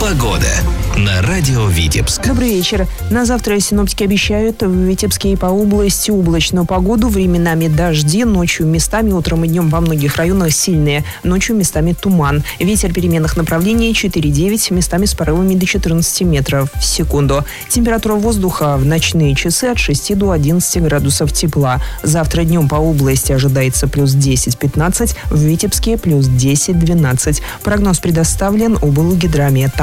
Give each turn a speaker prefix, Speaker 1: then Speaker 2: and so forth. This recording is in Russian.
Speaker 1: Погода на радио Витебск.
Speaker 2: Добрый вечер. На завтра синоптики обещают в Витебске и по области облачную погоду, временами дожди, ночью местами, утром и днем во многих районах сильные, ночью местами туман. Ветер переменных направлений 4,9, местами с порывами до 14 метров в секунду. Температура воздуха в ночные часы от 6 до 11 градусов тепла. Завтра днем по области ожидается плюс 10-15, в Витебске плюс 10-12. Прогноз предоставлен ОБЛГидромета.